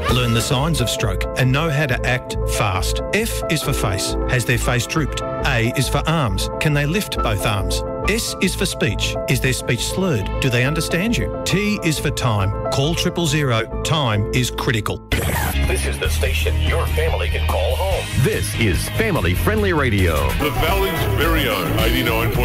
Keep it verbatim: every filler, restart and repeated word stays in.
Learn the signs of stroke and know how to act fast. F is for face. Has their face drooped? A is for arms. Can they lift both arms? S is for speech. Is their speech slurred? Do they understand you? T is for time. Call triple zero. Time is critical. This is the station your family can call home. This is family-friendly radio. The Valley's very own eighty-nine point